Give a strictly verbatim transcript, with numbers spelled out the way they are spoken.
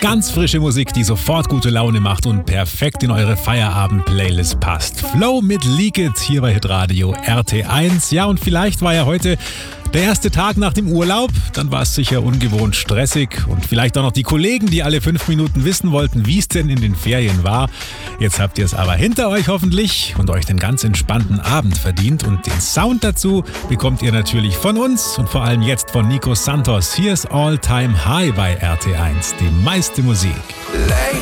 Ganz frische Musik, die sofort gute Laune macht und perfekt in eure Feierabend-Playlist passt. Flow mit Leak It hier bei Hitradio R T eins. Ja, und vielleicht war ja heute der erste Tag nach dem Urlaub, dann war es sicher ungewohnt stressig und vielleicht auch noch die Kollegen, die alle fünf Minuten wissen wollten, wie es denn in den Ferien war. Jetzt habt ihr es aber hinter euch hoffentlich und euch den ganz entspannten Abend verdient und den Sound dazu bekommt ihr natürlich von uns und vor allem jetzt von Nico Santos. Hier ist All Time High bei R T eins, die meiste Musik. Late